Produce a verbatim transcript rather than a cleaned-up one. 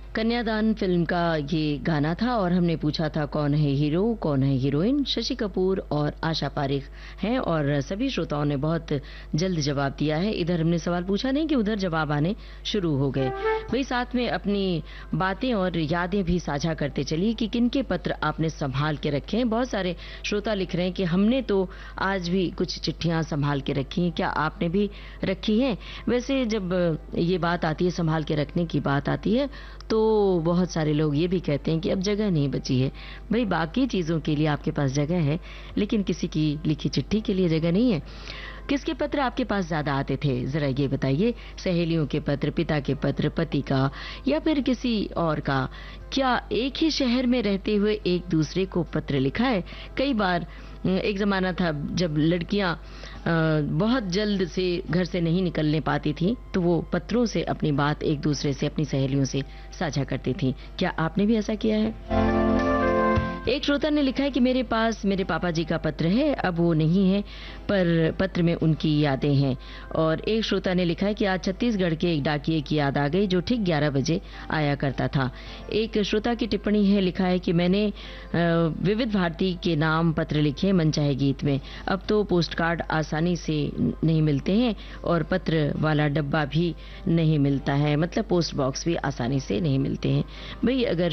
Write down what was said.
कन्यादान फिल्म का ये गाना था और हमने पूछा था कौन है हीरो कौन है हीरोइन। शशि कपूर और आशा पारेख हैं और सभी श्रोताओं ने बहुत जल्द जवाब दिया है। इधर हमने सवाल पूछा नहीं कि उधर जवाब आने शुरू हो गए। वही साथ में अपनी बातें और यादें भी साझा करते चलिए कि किनके पत्र आपने संभाल के रखे हैं। बहुत सारे श्रोता लिख रहे हैं कि हमने तो आज भी कुछ चिट्ठियां संभाल के रखी हैं, क्या आपने भी रखी हैं? वैसे जब ये बात आती है, संभाल के रखने की बात आती है, तो बहुत सारे लोग ये भी कहते हैं कि अब जगह नहीं बची है। भाई बाकी चीजों के लिए आपके पास जगह है, लेकिन किसी की लिखी चिट्ठी के लिए जगह नहीं है। किसके पत्र आपके पास ज्यादा आते थे, जरा ये बताइए। सहेलियों के पत्र, पिता के पत्र, पति का या फिर किसी और का? क्या एक ही शहर में रहते हुए एक दूसरे को पत्र लिखा है? कई बार एक जमाना था जब लड़कियां बहुत जल्द से घर से नहीं निकलने पाती थी, तो वो पत्रों से अपनी बात एक दूसरे से, अपनी सहेलियों से साझा करती थी। क्या आपने भी ऐसा किया है? एक श्रोता ने लिखा है कि मेरे पास मेरे पापा जी का पत्र है, अब वो नहीं है, पर पत्र में उनकी यादें हैं। और एक श्रोता ने लिखा है कि आज छत्तीसगढ़ के एक डाकिये की याद आ गई जो ठीक ग्यारह बजे आया करता था। एक श्रोता की टिप्पणी है, लिखा है कि मैंने विविध भारती के नाम पत्र लिखे मनचाहे गीत में। अब तो पोस्ट कार्ड आसानी से नहीं मिलते हैं और पत्र वाला डब्बा भी नहीं मिलता है, मतलब पोस्ट बॉक्स भी आसानी से नहीं मिलते हैं। भाई अगर